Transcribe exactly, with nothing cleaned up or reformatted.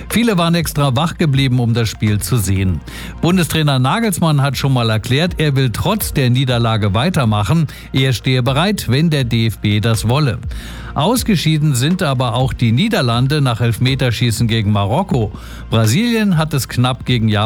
Viele waren extra wach geblieben, um das Spiel zu sehen. Bundestrainer Nagelsmann hat schon mal erklärt, er will trotz der Niederlage weitermachen. Er stehe bereit, wenn der D F B das wolle. Ausgeschieden sind aber auch die Niederlande nach Elfmeterschießen gegen Marokko. Brasilien hat es knapp gegen Japan